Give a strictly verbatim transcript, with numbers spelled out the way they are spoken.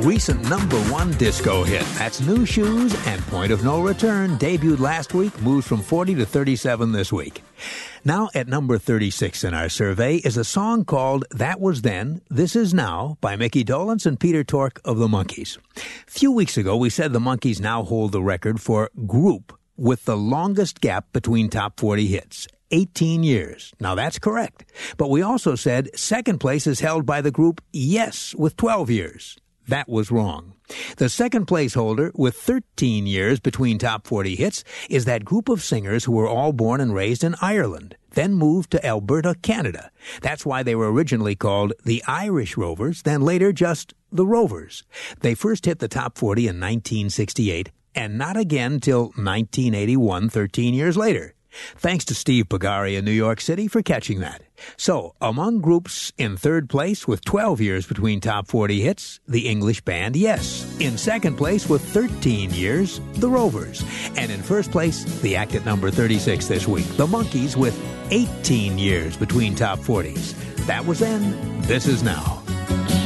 recent number one disco hit. That's New Shoes and Point of No Return. Debuted last week, moves from forty to thirty-seven this week. Now at number thirty-six in our survey is a song called That Was Then, This Is Now by Mickey Dolenz and Peter Tork of the Monkees. A few weeks ago, we said the Monkees now hold the record for group with the longest gap between top forty hits. eighteen years. Now that's correct. But we also said second place is held by the group Yes with twelve years. That was wrong. The second place holder with thirteen years between top forty hits is that group of singers who were all born and raised in Ireland, then moved to Alberta, Canada. That's why they were originally called the Irish Rovers, then later just the Rovers. They first hit the top forty in nineteen sixty-eight, and not again till nineteen eighty-one, thirteen years later. Thanks to Steve Pagari in New York City for catching that. So, among groups in third place with twelve years between top forty hits, the English band Yes. In second place with thirteen years, the Rovers. And in first place, the act at number thirty-six this week, the Monkees with eighteen years between top forties. That was then, this is now.